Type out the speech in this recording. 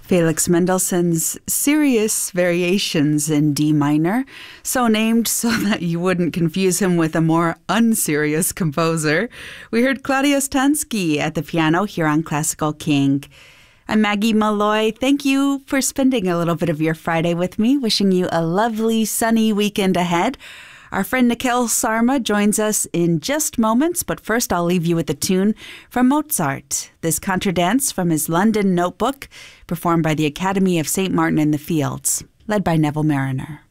Felix Mendelssohn's Serious Variations in D minor, so named so that you wouldn't confuse him with a more unserious composer. We heard Claudius Tansky at the piano here on Classical King. I'm Maggie Malloy. Thank you for spending a little bit of your Friday with me. Wishing you a lovely, sunny weekend ahead. Our friend Nikhil Sarma joins us in just moments, but first I'll leave you with a tune from Mozart, this contradance from his London Notebook, performed by the Academy of St. Martin in the Fields, led by Neville Mariner.